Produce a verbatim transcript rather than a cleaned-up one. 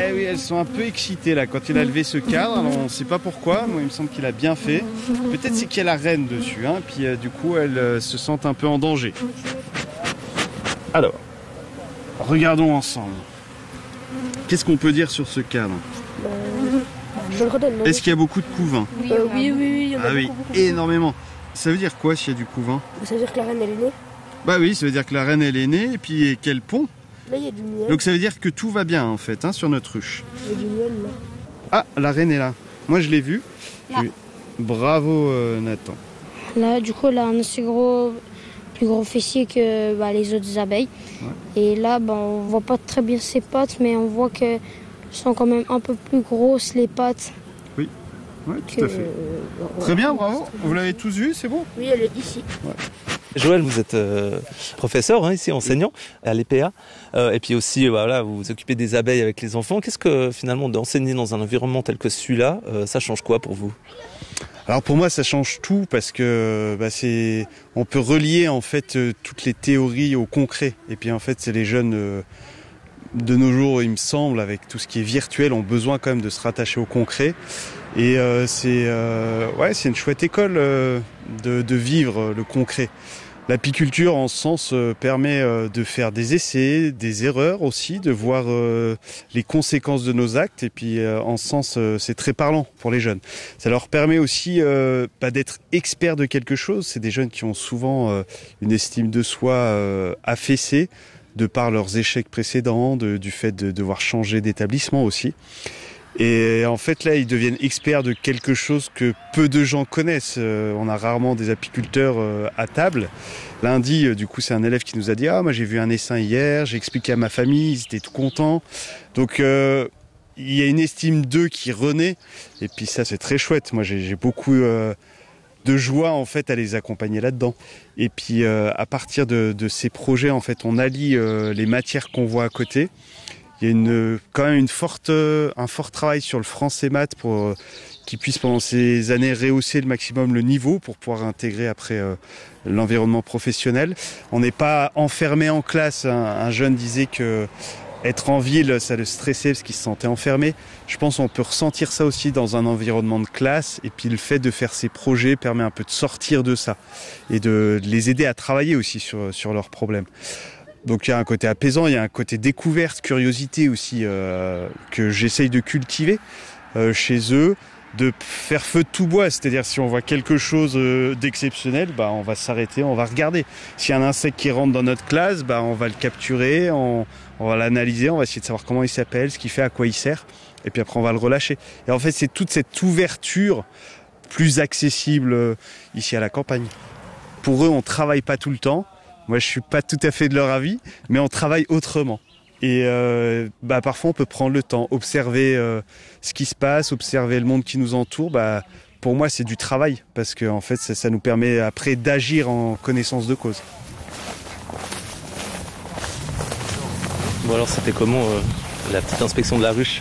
Eh oui, elles sont un peu excitées là quand il a levé ce cadre. Alors on ne sait pas pourquoi, moi il me semble qu'il a bien fait. Peut-être c'est qu'il y a la reine dessus, hein, puis euh, du coup elles euh, se sentent un peu en danger. Alors, regardons ensemble. Qu'est-ce qu'on peut dire sur ce cadre? Est-ce qu'il y a beaucoup de couvains? Oui, euh, oui, oui, oui, il y en a Ah beaucoup, oui, beaucoup, beaucoup. énormément. Ça veut dire quoi s'il y a du couvain? Ça veut dire que la reine elle est née. Bah oui, ça veut dire que la reine elle est née et puis qu'elle pond. Là il y a du miel. Donc ça veut dire que tout va bien en fait hein, sur notre ruche. Il y a du miel là. Ah, la reine est là. Moi je l'ai vue. Là. Oui. Bravo euh, Nathan. Là, du coup, elle a un assez gros, plus gros fessier que bah, les autres abeilles. Ouais. Et là, bah, on voit pas très bien ses pattes, mais on voit qu'elles sont quand même un peu plus grosses les pattes. Oui, ouais, tout que, à fait. Euh, ouais. Très bien, bravo. Vous l'avez tous vu, c'est bon? Oui, elle est ici. Ouais. Joël, vous êtes euh, professeur hein, ici, enseignant à l'E P A, euh, et puis aussi voilà, vous vous occupez des abeilles avec les enfants. Qu'est-ce que finalement d'enseigner dans un environnement tel que celui-là, euh, ça change quoi pour vous? Alors pour moi ça change tout parce que bah, c'est, on peut relier en fait euh, toutes les théories au concret. Et puis en fait c'est les jeunes euh, de nos jours, il me semble, avec tout ce qui est virtuel, ont besoin quand même de se rattacher au concret. Et euh, c'est euh, ouais, c'est une chouette école euh, de, de vivre le concret. L'apiculture, en ce sens, euh, permet euh, de faire des essais, des erreurs aussi, de voir euh, les conséquences de nos actes. Et puis, euh, en ce sens, euh, c'est très parlant pour les jeunes. Ça leur permet aussi euh, pas d'être experts de quelque chose. C'est des jeunes qui ont souvent euh, une estime de soi euh, affaissée, de par leurs échecs précédents, de, du fait de devoir changer d'établissement aussi. Et en fait, là, ils deviennent experts de quelque chose que peu de gens connaissent. Euh, on a rarement des apiculteurs euh, à table. Lundi, euh, du coup, c'est un élève qui nous a dit « Ah, moi, j'ai vu un essaim hier, j'ai expliqué à ma famille, ils étaient tout contents. » Donc, euh, il y a une estime d'eux qui renaît. Et puis ça, c'est très chouette. Moi, j'ai, j'ai beaucoup euh, de joie, en fait, à les accompagner là-dedans. Et puis, euh, à partir de, de ces projets, en fait, on allie euh, les matières qu'on voit à côté. Il y a une, quand même une forte, un fort travail sur le français maths pour euh, qu'ils puissent pendant ces années rehausser le maximum le niveau pour pouvoir intégrer après euh, l'environnement professionnel. On n'est pas enfermé en classe. Un, un jeune disait que être en ville, ça le stressait parce qu'il se sentait enfermé. Je pense qu'on peut ressentir ça aussi dans un environnement de classe. Et puis le fait de faire ces projets permet un peu de sortir de ça et de, de les aider à travailler aussi sur, sur leurs problèmes. Donc il y a un côté apaisant, il y a un côté découverte, curiosité aussi euh, que j'essaye de cultiver euh, chez eux, de faire feu de tout bois, c'est-à-dire si on voit quelque chose euh, d'exceptionnel, bah, on va s'arrêter, on va regarder. S'il y a un insecte qui rentre dans notre classe, bah, on va le capturer, on, on va l'analyser, on va essayer de savoir comment il s'appelle, ce qu'il fait, à quoi il sert, et puis après on va le relâcher. Et en fait c'est toute cette ouverture plus accessible euh, ici à la campagne. Pour eux on ne travaille pas tout le temps. Moi, je suis pas tout à fait de leur avis, mais on travaille autrement. Et euh, bah, parfois, on peut prendre le temps, observer euh, ce qui se passe, observer le monde qui nous entoure. Bah, pour moi, c'est du travail, parce que en fait, ça, ça nous permet après d'agir en connaissance de cause. Bon alors, c'était comment euh, la petite inspection de la ruche?